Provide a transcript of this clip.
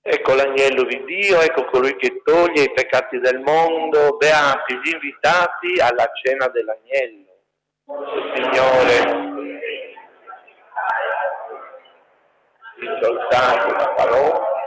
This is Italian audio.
Ecco l'agnello di Dio, ecco colui che toglie i peccati del mondo, beati gli invitati alla cena dell'agnello. Il Signore, risoltate la parola.